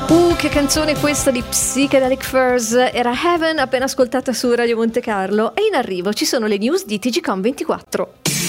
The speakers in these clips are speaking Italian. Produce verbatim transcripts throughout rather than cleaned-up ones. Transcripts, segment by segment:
Uh, che canzone questa di Psychedelic Furs. Era Heaven, appena ascoltata su Radio Monte Carlo. E in arrivo ci sono le news di T G Com ventiquattro.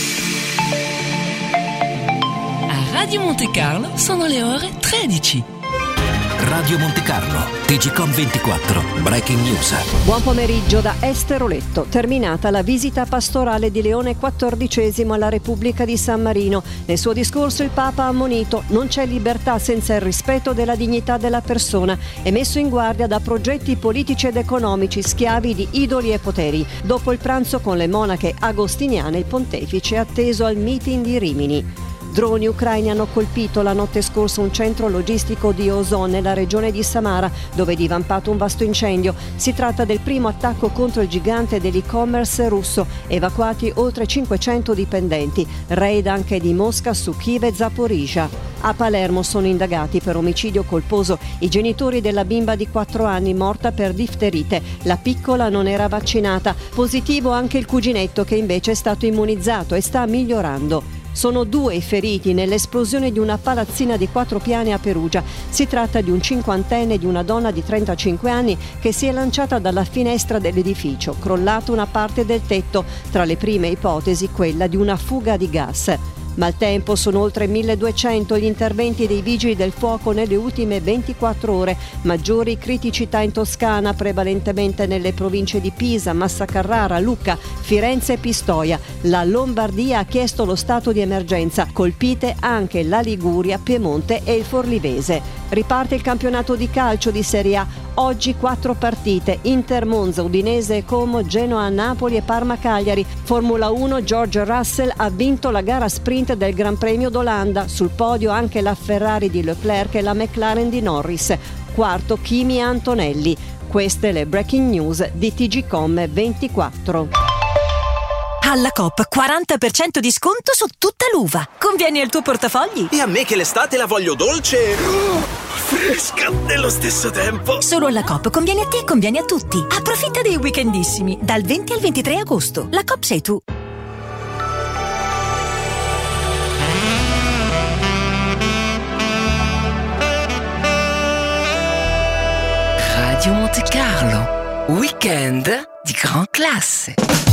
A Radio Monte Carlo sono le ore tredici. Radio Monte Carlo, T G Com ventiquattro, Breaking News. Buon pomeriggio da Estero Letto. Terminata la visita pastorale di Leone quattordicesimo alla Repubblica di San Marino. Nel suo discorso il Papa ha ammonito: non c'è libertà senza il rispetto della dignità della persona, e messo in guardia da progetti politici ed economici schiavi di idoli e poteri. Dopo il pranzo con le monache agostiniane, il pontefice è atteso al meeting di Rimini. Droni ucraini hanno colpito la notte scorsa un centro logistico di Ozon nella regione di Samara, dove è divampato un vasto incendio. Si tratta del primo attacco contro il gigante dell'e-commerce russo, evacuati oltre cinquecento dipendenti. Raid anche di Mosca su Kiev e Zaporizhzhia. A Palermo sono indagati per omicidio colposo i genitori della bimba di quattro anni morta per difterite. La piccola non era vaccinata. Positivo anche il cuginetto, che invece è stato immunizzato e sta migliorando. Sono due i feriti nell'esplosione di una palazzina di quattro piani a Perugia. Si tratta di un cinquantenne e di una donna di trentacinque anni che si è lanciata dalla finestra dell'edificio, crollato una parte del tetto. Tra le prime ipotesi quella di una fuga di gas. Maltempo, sono oltre milleduecento gli interventi dei vigili del fuoco nelle ultime ventiquattro ore. Maggiori criticità in Toscana, prevalentemente nelle province di Pisa, Massa Carrara, Lucca, Firenze e Pistoia. La Lombardia ha chiesto lo stato di emergenza, colpite anche la Liguria, Piemonte e il Forlivese. Riparte il campionato di calcio di Serie A. Oggi quattro partite: Inter, Monza, Udinese e Como, Genoa, Napoli e Parma Cagliari. Formula uno, George Russell ha vinto la gara sprint del Gran Premio d'Olanda. Sul podio anche la Ferrari di Leclerc e la McLaren di Norris. Quarto Kimi e Antonelli. Queste le breaking news di T G Com ventiquattro. Alla Coop quaranta per cento di sconto su tutta l'uva. Convieni al tuo portafogli? E a me che l'estate la voglio dolce, oh, fresca nello stesso tempo. Solo alla Coop conviene a te e conviene a tutti. Approfitta dei weekendissimi dal venti al ventitré agosto. La Coop sei tu. Radio Monte Carlo, weekend di gran classe.